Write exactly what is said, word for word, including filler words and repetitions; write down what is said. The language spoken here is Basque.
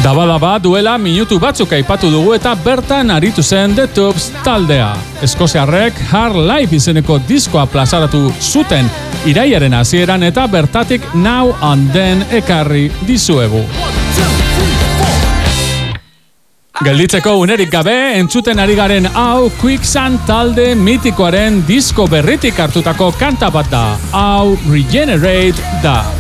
Daba-daba duela minutu batzuk aipatu dugu eta bertan aritu zen The Tubes taldea. Eskoziarrek Hard Life izeneko diskoa plazaratu zuten irailaren hasieran eta bertatik Now and Then ekarri dizuegu. Gelditzeko unerik gabe, entzuten ari garen hau Quicksand talde mitikoaren disko berritik hartutako kanta bat da. Hau Regenerate da.